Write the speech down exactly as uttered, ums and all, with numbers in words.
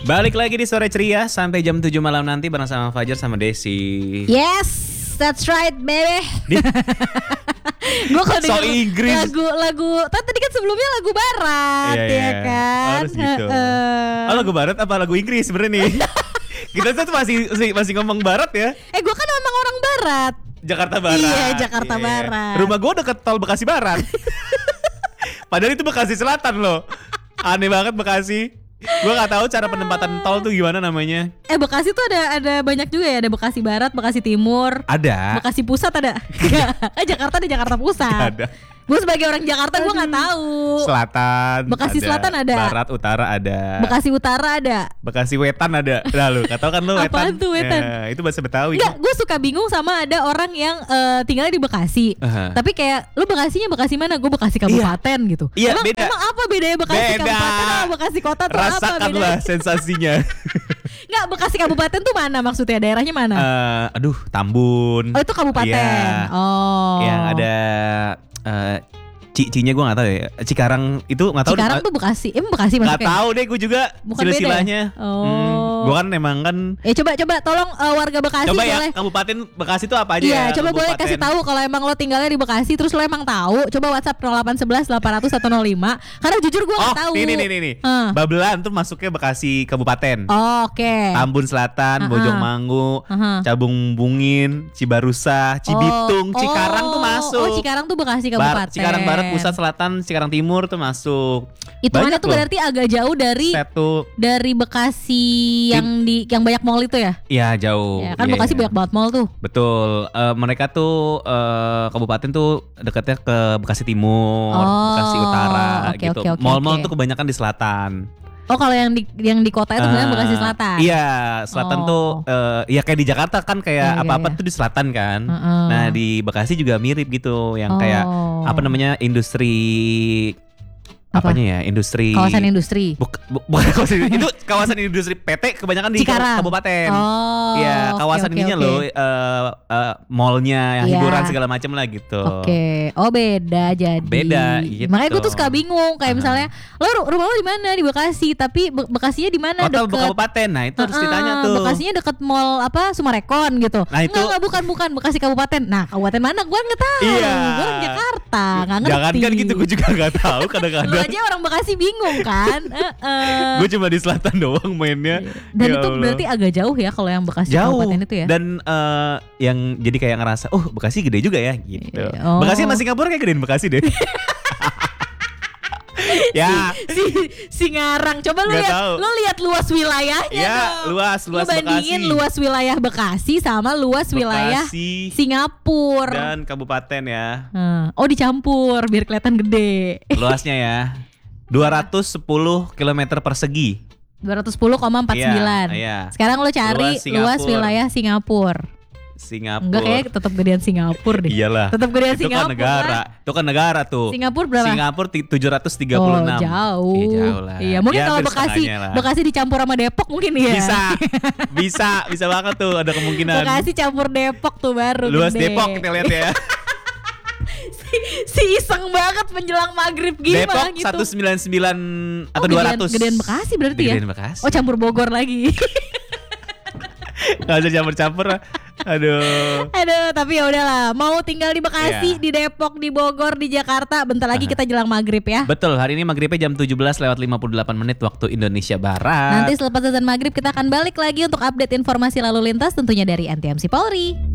Balik lagi di Sore Ceria sampai jam tujuh malam nanti bareng sama Fajar sama Desi. Yes, that's right, baby. Gue kalau So Inggris. lagu-lagu, tadi kan sebelumnya lagu barat, Iya, ya iya. kan? Harus gitu. Heeh. Oh, lagu barat apa lagu Inggris sebenarnya nih? Kita tuh masih masih, masih ngomong barat ya. Eh, gue kan memang orang barat. Jakarta Barat. Iya, Jakarta Iya. Barat. Rumah gue deket tol Bekasi Barat. Padahal itu Bekasi Selatan loh. Aneh banget Bekasi. Gue nggak tahu cara penempatan tol tuh gimana namanya. Eh, Bekasi tuh ada ada banyak juga ya, ada Bekasi Barat, Bekasi Timur, Ada. Bekasi Pusat ada. Eh, Jakarta ada Jakarta Pusat. Ada. Gue sebagai orang Jakarta gue nggak tahu. Selatan. Bekasi Selatan ada. Barat Utara ada. Bekasi Utara ada. Bekasi Wetan ada. Nah lu, gak tau kan lu Wetan. Apaan tuh Wetan? Ya, itu bahasa Betawi. Enggak, gue suka bingung sama ada orang yang uh, tinggalnya di Bekasi. Aha. Tapi kayak lu Bekasinya Bekasi mana? Gue Bekasi Kabupaten gitu. Iya, emang, beda. emang apa bedanya Bekasi Beda. Kabupaten sama Bekasi Kota tuh apa Rasakanlah bedanya? sensasinya. Enggak, Bekasi Kabupaten tuh mana maksudnya? Daerahnya mana? Eh, aduh, Tambun. Oh, itu kabupaten. Iya. Oh. Yang ada uh, Ci-cinya gue gak tahu ya. Cikarang itu gak tahu. Cikarang tuh Bekasi. Emang Bekasi Gak masuknya? tahu deh gue juga. Bukan beda ya? Silsilahnya. Oh. Hmm, gue kan emang kan. Eh, coba coba tolong uh, warga Bekasi Coba boleh. ya Kabupaten Bekasi itu apa aja Iya, ya? coba boleh Kabupaten. kasih tahu kalau emang lo tinggalnya di Bekasi terus lo emang tahu. Coba WhatsApp nol delapan satu satu delapan nol nol satu nol lima. Karena jujur gue Oh nggak tahu. nih nih nih nih. Huh. Babelan tuh masuknya Bekasi Kabupaten. Oh, oke. Okay. Tambun Selatan, Uh-uh. Bojongmangu, Uh-huh. Cabung Bungin, Cibarusa, Cibitung, Oh, Cikarang tuh oh, masuk. Oh, Cikarang tuh Bekasi Bar- Kabupaten. Cikarang Barat, Pusat, Selatan, Cikarang Timur tuh masuk. Hitungannya Banyak tuh loh. berarti agak jauh dari Satu, dari Bekasi yang di yang banyak mall itu ya? ya jauh. Ya kan Iya, Bekasi iya. banyak banget mall tuh. Betul. Eh, mereka tuh eh, kabupaten tuh dekatnya ke Bekasi Timur, Oh, Bekasi Utara oke, gitu. oke, oke, Mall-mall oke. tuh kebanyakan di selatan. Oh, kalau yang di yang di kota itu Eh, sebenarnya Bekasi Selatan. Iya, selatan Oh. tuh eh, ya kayak di Jakarta kan kayak Iya, iya, apa-apa iya. tuh di selatan kan. Heeh. Nah, di Bekasi juga mirip gitu, yang kayak Oh. apa namanya industri Apa? apanya ya? Industri Kawasan industri. Buk, bu- bukan kawasan itu kawasan industri P T kebanyakan di Cikarang. kabupaten. Oh. Iya, oke, kawasan oke, ininya oke. loh, eh, eh, mallnya, yang Iya. hiburan segala macam lah gitu. Oke, oh beda jadi. Beda, gitu. Makanya gue tuh suka bingung kayak Aha. misalnya, lo ru- rumah lo di mana di Bekasi, tapi Be- Bekasinya di mana Kota deket? kabupaten, nah itu harus ditanya Ah, tuh. Bekasinya deket mall apa Sumarekon gitu. Nah, itu- Enggak, enggak, bukan bukan Bekasi kabupaten. Nah, kabupaten mana? Gue nggak tahu. Iya. Gue orang Jakarta, nggak ngerti. Jangan kan gitu, gue juga nggak tahu Lo kadang-kadang. aja orang Bekasi bingung kan? Heeh. Gue cuma di selatan doang mainnya. Dan Ya itu Allah. berarti agak jauh ya kalau yang Bekasi jauh kabupaten itu ya. Dan eh, yang jadi kayak ngerasa, oh Bekasi gede juga ya gitu. Iya. Oh. Bekasi sama Singapura kayak gedein Bekasi deh. Ya, si Singarang, coba lu Nggak lihat, tahu. lu lihat luas wilayahnya ya dong. luas luas Lu bandingin Bekasi. luas wilayah Bekasi sama luas wilayah Bekasi Singapura. dan kabupaten ya. Hmm. Oh, dicampur biar kelihatan gede. Luasnya ya dua ratus sepuluh kilometer persegi. dua ratus sepuluh koma empat sembilan. Iya, iya. Sekarang lu cari Luas luas, Singapura. wilayah Singapura. Singapura. Enggak, kayak tetap gedean Singapura deh. Iyalah. Tetap gedean Itu Singapura. kan negara. Itu kan negara tuh. Singapura berapa? Singapura ti- tujuh ratus tiga puluh enam. Oh, jauh. Iya, jauh lah. Iya, mungkin Ya, kalau hampir Bekasi setengahnya lah. Bekasi dicampur sama Depok mungkin ya. Bisa. Bisa, bisa banget tuh ada kemungkinan. Bekasi campur Depok tuh baru Luas gede. Depok kita lihat ya. si, si iseng banget menjelang maghrib gini Depok malah gitu. seratus sembilan puluh sembilan atau Oh, dua gedean- ratus. Gedean Bekasi berarti ya. Gedean Bekasi. Oh, campur Bogor lagi. Gak usah campur-campur. Aduh. Aduh, tapi ya udahlah. Mau tinggal di Bekasi, Iya. di Depok, di Bogor, di Jakarta, bentar lagi kita jelang maghrib ya. Betul, hari ini maghribnya jam tujuh belas lewat lima puluh delapan menit waktu Indonesia Barat. Nanti selepas azan maghrib kita akan balik lagi untuk update informasi lalu lintas tentunya dari N T M C Polri.